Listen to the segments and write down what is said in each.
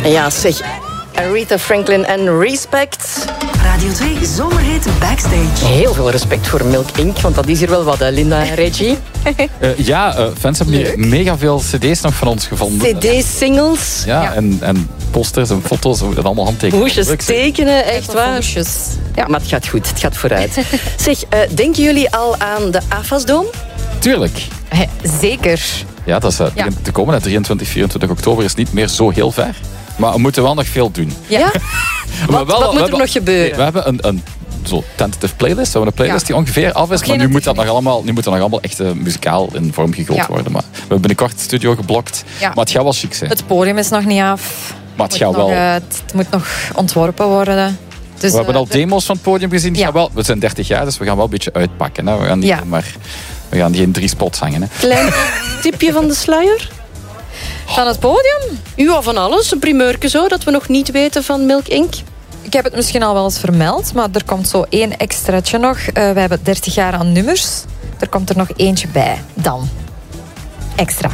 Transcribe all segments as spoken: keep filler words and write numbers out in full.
Ja, zeg. Aretha Franklin en Respect. Radio twee Zomerhit Backstage. Heel veel respect voor Milk Incorporated, want dat is hier wel wat, hè, Linda en Reggie. Uh, ja, uh, fans hebben hier mega veel cd's nog van ons gevonden. cd's, singles. Ja, ja. En, en posters en foto's, en allemaal handtekenen. Hoesjes, tekenen, echt waar. Hoesjes. Ja, maar het gaat goed, het gaat vooruit. Zeg, uh, denken jullie al aan de AFAS-dome? Tuurlijk. Hey, zeker. Ja, dat is uh, ja. te komen. drieëntwintig, vierentwintig oktober is niet meer zo heel ver. Maar we moeten wel nog veel doen. Ja? maar wat wel, wat moet er hebben, nog gebeuren? We hebben een, een zo tentative playlist. We hebben een playlist ja. die ongeveer af is. Maar nu moet, dat nog allemaal, nu moet dat nog allemaal echt uh, muzikaal in vorm gegoten ja. worden. Maar we hebben binnenkort de studio geblokt. Ja. Maar het gaat wel chic zijn. Het podium is nog niet af. Maar het, het, gaat nog, wel... uh, het moet nog ontworpen worden. Dus, we hebben uh, al demo's van het podium gezien. Die ja. gaan wel, we zijn dertig jaar, dus we gaan wel een beetje uitpakken. Hè. We gaan niet ja. maar... We gaan geen drie spots hangen. Hè. Klein tipje van de sluier? Van het podium? Ja, van alles. Een primeurke zo, dat we nog niet weten van Milk Incorporated. Ik heb het misschien al wel eens vermeld, maar er komt zo één extraatje nog. Uh, we hebben dertig jaar aan nummers. Er komt er nog eentje bij. Dan. Extra.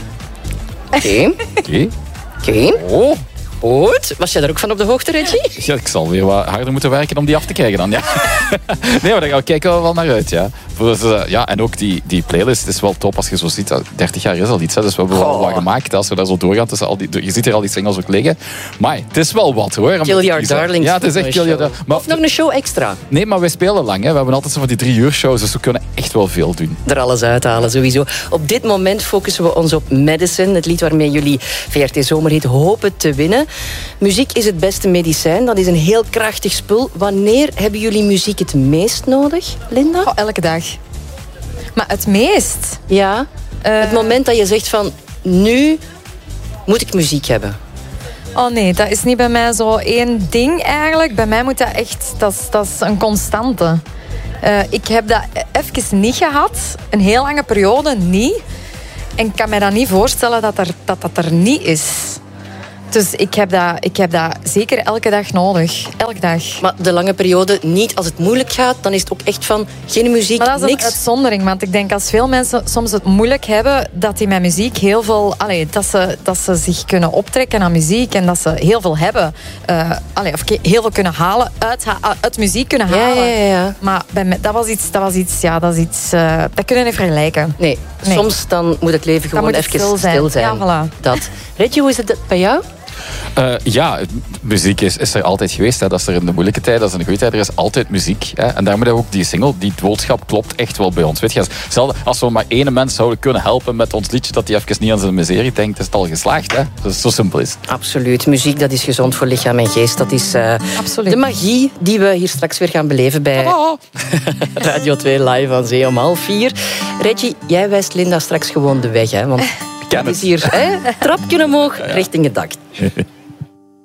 Oké. Oké. Oké. Oh. Goed. Was jij daar ook van op de hoogte, Reggie? Ja, ik zal weer wat harder moeten werken om die af te krijgen dan, ja. Nee, maar daar kijken we wel naar uit, ja. Dus, uh, ja en ook die, die playlist is wel top als je zo ziet. dertig jaar is al iets, hè, dus we hebben wel wat gemaakt. Als we daar zo doorgaan, tussen al die, je ziet hier al die singles ook liggen. Maar het is wel wat, hoor. Kill Your Darlings. Ja, het is echt Kill Your Darlings. Of nog een show extra. Nee, maar wij spelen lang. Hè. We hebben altijd zo van die drie uur shows, dus we kunnen echt wel veel doen. Er alles uithalen, sowieso. Op dit moment focussen we ons op Medicine, het lied waarmee jullie V R T Zomerhit hopen te winnen. Muziek is het beste medicijn. Dat is een heel krachtig spul. Wanneer hebben jullie muziek het meest nodig, Linda? Oh, elke dag. Maar het meest? Ja. Uh... Het moment dat je zegt van... Nu moet ik muziek hebben. Oh nee, dat is niet bij mij zo één ding eigenlijk. Bij mij moet dat echt... Dat is, dat is een constante. Uh, ik heb dat even niet gehad. Een heel lange periode niet. En ik kan me dat niet voorstellen dat, er, dat dat er niet is. Dus ik heb, dat, ik heb dat zeker elke dag nodig. Elke dag. Maar de lange periode niet. Als het moeilijk gaat, dan is het ook echt van geen muziek, maar dat is niks. een uitzondering. Want ik denk als veel mensen soms het moeilijk hebben, dat die met muziek heel veel... Allee, dat, ze, dat ze zich kunnen optrekken aan muziek en dat ze heel veel hebben. Uh, allee, of heel veel kunnen halen. Uit, uit muziek kunnen halen. Ja, ja, ja. Maar bij mij, dat was iets... Dat was iets, ja, dat is iets... Uh, dat kunnen we niet vergelijken. Nee, nee, soms dan moet het leven gewoon even stil zijn. Stil zijn. Ja, voilà. Dat. Reggie, hoe is het bij jou? Uh, ja, muziek is, is er altijd geweest. Hè. Dat is er in de moeilijke tijd, dat is in de goede tijd. Er is altijd muziek. Hè. En daarom hebben we ook die single. Die boodschap klopt echt wel bij ons. Weet je, zelfs als we maar één mens zouden kunnen helpen met ons liedje, dat hij even niet aan zijn miserie denkt, is het al geslaagd. Hè. Dus zo simpel is het. Absoluut. Muziek, dat is gezond voor lichaam en geest. Dat is uh, de magie die we hier straks weer gaan beleven bij oh. Radio twee live aan zee om half vier. Reggie, jij wijst Linda straks gewoon de weg. Hè, want het is hier, hè, trapje omhoog, richting het dak.